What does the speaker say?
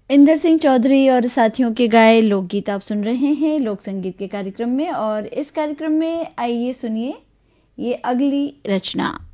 इंदर सिंह चौधरी और साथियों के गाए लोकगीत आप सुन रहे हैं लोक संगीत के कार्यक्रम में। और इस कार्यक्रम में आइए सुनिए ये अगली रचना।